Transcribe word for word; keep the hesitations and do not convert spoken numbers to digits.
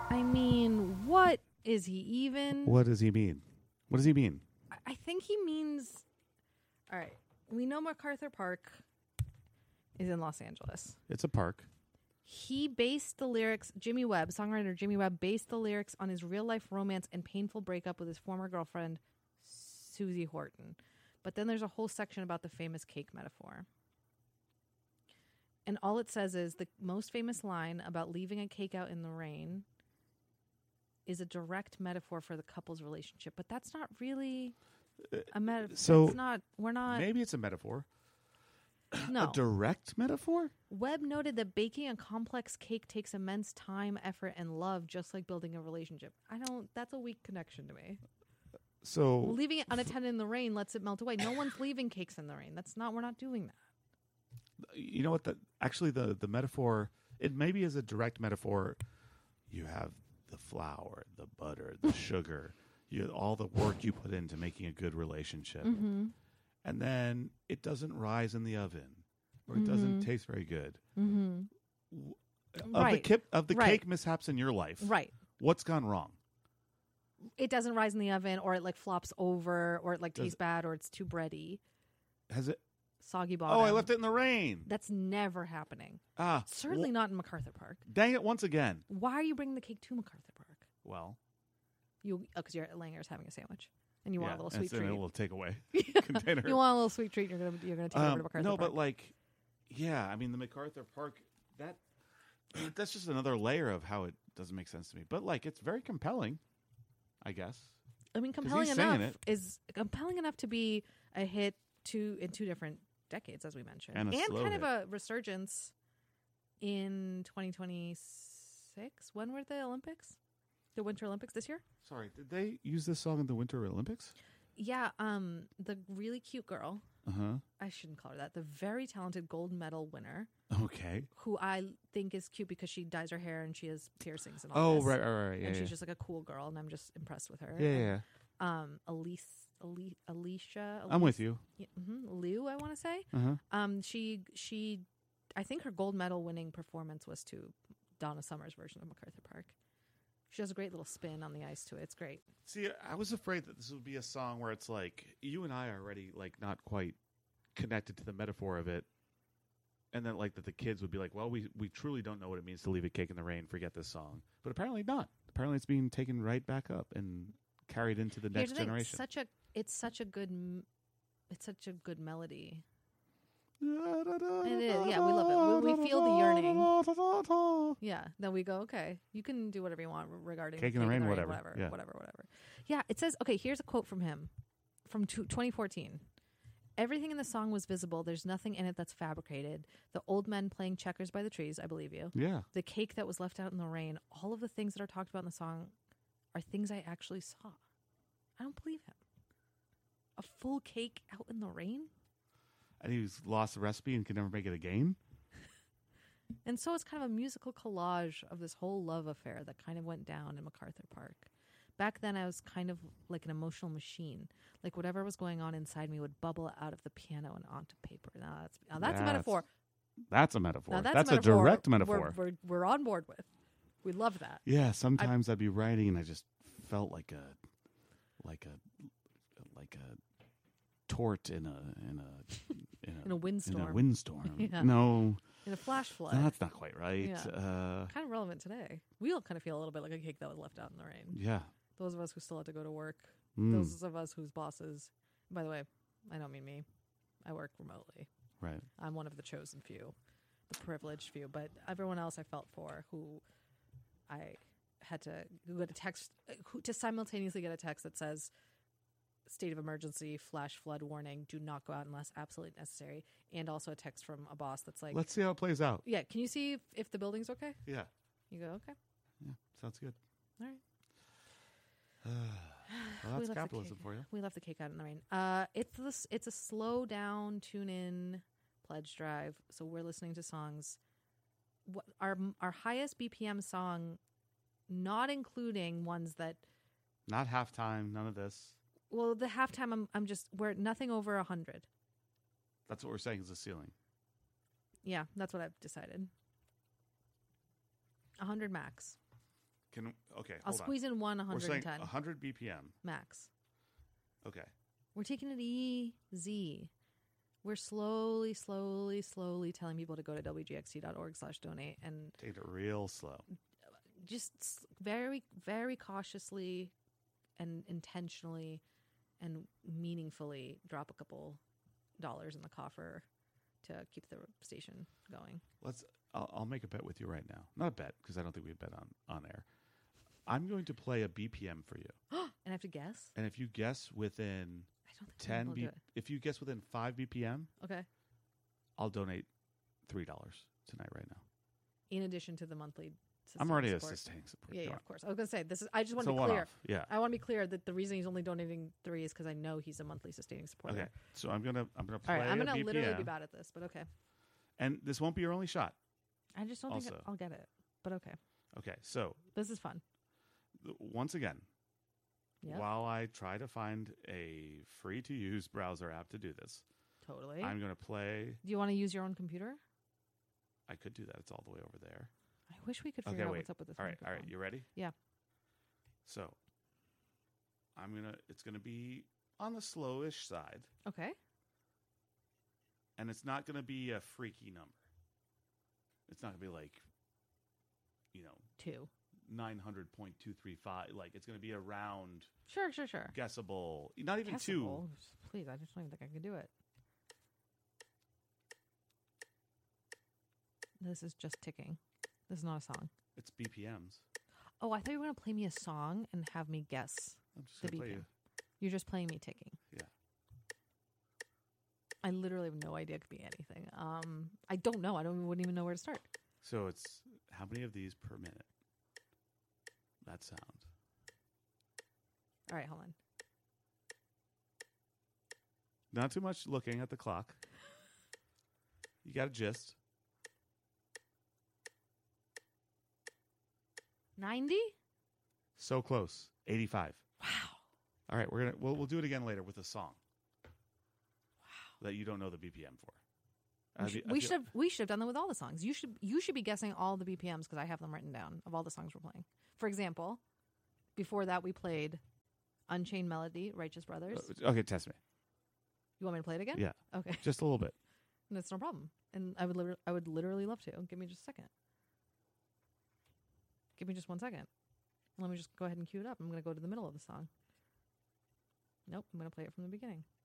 I mean, what is he even? What does he mean? What does he mean? I think he means. All right, we know MacArthur Park is in Los Angeles. It's a park. He based the lyrics. Jimmy Webb, songwriter Jimmy Webb, based the lyrics on his real life romance and painful breakup with his former girlfriend Susie Horton. But then there's a whole section about the famous cake metaphor. And all it says is the most famous line about leaving a cake out in the rain is a direct metaphor for the couple's relationship. But that's not really a metaphor. So that's not, we're not. Maybe it's a metaphor. No. A direct metaphor? Webb noted that baking a complex cake takes immense time, effort, and love, just like building a relationship. I don't, that's a weak connection to me. So leaving it unattended in the rain lets it melt away. No one's leaving cakes in the rain. That's not, we're not doing that. You know what? The, actually, the, the metaphor, it maybe is a direct metaphor. You have the flour, the butter, the sugar, you all the work you put into making a good relationship. Mm-hmm. And then it doesn't rise in the oven, or it Mm-hmm. doesn't taste very good. Mm-hmm. Of Right. the kip, of the Right. cake mishaps in your life, Right. what's gone wrong? It doesn't rise in the oven, or it like flops over, or it like Does tastes it- bad, or it's too bready, Has it? soggy bottom. Oh, I left it in the rain. That's never happening. Ah, Certainly wh- not in MacArthur Park. Dang it! Once again. Why are you bringing the cake to MacArthur Park? Well, You because you're at Langer's having a sandwich, and you yeah, want a little and sweet it's in treat. a little takeaway container. You want a little sweet treat. You're gonna you're gonna take it over Um, to MacArthur no, Park. but like, yeah, I mean, the MacArthur Park, that that's just another layer of how it doesn't make sense to me. But like, it's very compelling, I guess. I mean, 'cause compelling he's enough singing it. is compelling enough to be a hit two in two different decades, as we mentioned, And a slow kind of hit. a resurgence in twenty twenty-six. When were the Olympics? The Winter Olympics this year? Sorry, did they use this song in the Winter Olympics? Yeah, um, the really cute girl. Uh huh. I shouldn't call her that. The very talented gold medal winner, Okay. who I think is cute because she dyes her hair and she has piercings and all Oh, this. right, right, right. Yeah, and yeah. she's just like a cool girl, and I'm just impressed with her. yeah, And, yeah, yeah. Um, Elise, Elise, Alicia. I'm with you. Yeah, mm-hmm, Liu, I want to say. Uh huh. Um, she she, I think her gold medal winning performance was to Donna Summer's version of MacArthur Park. She does a great little spin on the ice to it. It's great. See, I was afraid that this would be a song where it's like you and I are already like not quite connected to the metaphor of it, and then like that the kids would be like, "Well, we we truly don't know what it means to leave a cake in the rain. Forget this song." But apparently not. Apparently it's being taken right back up and carried into the Here's next the thing, generation. It's such a it's such a good m- it's such a good melody. It is, yeah, we love it. We- we feel the yearning. Yeah, then we go, okay, you can do whatever you want regarding Cake in the Rain, whatever. whatever, Yeah. whatever, whatever. Yeah, it says, okay, here's a quote from him from two, twenty fourteen. Everything in the song was visible. There's nothing in it that's fabricated. The old men playing checkers by the trees, I believe you. Yeah. The cake that was left out in the rain. All of the things that are talked about in the song are things I actually saw. I don't believe him. A full cake out in the rain? And he's lost the recipe and can never make it again. And so it's kind of a musical collage of this whole love affair that kind of went down in MacArthur Park. Back then, I was kind of like an emotional machine. Like whatever was going on inside me would bubble out of the piano and onto paper. Now that's, now that's, a metaphor. That's a metaphor. Now that's, that's a, a, metaphor direct metaphor. We're, we're, we're on board with. We love that. Yeah, sometimes I, I'd be writing and I just felt like a, like a, like a tort in a in a in a, In a windstorm. In a windstorm. Yeah. No, In a flash flood. no, that's not quite right. Yeah. Uh, Kind of relevant today. We all kind of feel a little bit like a cake that was left out in the rain. yeah. Those of us who still had to go to work. Mm, Those of us whose bosses. By the way, I don't mean me. I work remotely. right. I'm one of the chosen few, the privileged few. But everyone else I felt for who I had to get a text, who, to simultaneously get a text that says, state of emergency, flash flood warning, do not go out unless absolutely necessary. And also a text from a boss that's like, Let's see how it plays out. yeah, can you see if, if the building's okay? Yeah. You go, okay. Yeah. Sounds good. All right. well, We that's left the capitalism cake. for you. We left the cake out in the rain. Uh, it's this. It's a slow down, tune in, pledge drive. So we're listening to songs. What our our highest B P M song, not including ones that. Not halftime. None of this. Well, the halftime. I'm I'm just we're nothing over a hundred. That's what we're saying is the ceiling. Yeah, that's what I've decided. A hundred max. Can okay? I'll hold squeeze on. in one We're saying one ten one hundred B P M. max. Okay. We're taking it easy. We're slowly, slowly, slowly telling people to go to w g x t dot org slash donate and Take it real slow. just s- very, very cautiously and intentionally and meaningfully drop a couple dollars in the coffer to keep the station going. Let's. I'll, I'll make a bet with you right now. Not a bet because I don't think we bet on on air. I'm going to play a B P M for you, And I have to guess? and if you guess within I don't think ten we'll B, do it. if you guess within five B P M, Okay. I'll donate three dollars tonight right now. In addition to the monthly I'm sustaining already support. a sustaining support. Yeah, Come yeah, on. of course. I was going to say, this is. I just want It's to a be clear. one-off. Yeah. I want to be clear that the reason he's only donating three is because I know he's a monthly sustaining supporter. Okay. So I'm gonna I'm gonna All play right, I'm a going to B P M, literally be bad at this, but okay. and this won't be your only shot. I just don't think Also- I'll get it, but okay. Okay. So This is fun. th- once again, Yeah, while I try to find a free to use browser app to do this, totally. I'm gonna play. Do you want to use your own computer? I could do that. It's all the way over there. I wish we could Okay, figure out wait. what's up with this All right, all right. microphone. You ready? Yeah. So, I'm gonna. It's gonna be on the slowish side, Okay. and it's not gonna be a freaky number. It's not gonna be like, you know, Two. nine hundred point two three five. Like it's gonna be a round, Sure, sure, sure. guessable. Not even two. Guessable. Please, I just don't even think I can do it. This is just ticking. This is not a song. It's B P Ms. Oh, I thought you were going to play me a song and have me guess. I'm just The gonna play B P M. you. You're just playing me ticking. Yeah. I literally have no idea it could be anything. Um, I don't know. I don't wouldn't even know where to start. So it's how many of these per minute? That sound. All right, hold on. Not too much looking at the clock. You got a gist. ninety? So close. eighty-five. Wow. All right, we're gonna we'll we'll do it again later with a song. Wow. That you don't know the B P M for. We, I should, be- I we feel- should have we should have done that with all the songs. You should you should be guessing all the B P Ms because I have them written down of all the songs we're playing. For example, before that we played Unchained Melody, Righteous Brothers. Okay, test me. You want me to play it again? Yeah, Okay. just a little bit. That's no problem. And I would liter- I would literally love to. Give me just a second. Give me just one second. Let me just go ahead and cue it up. I'm going to go to the middle of the song. Nope, I'm going to play it from the beginning.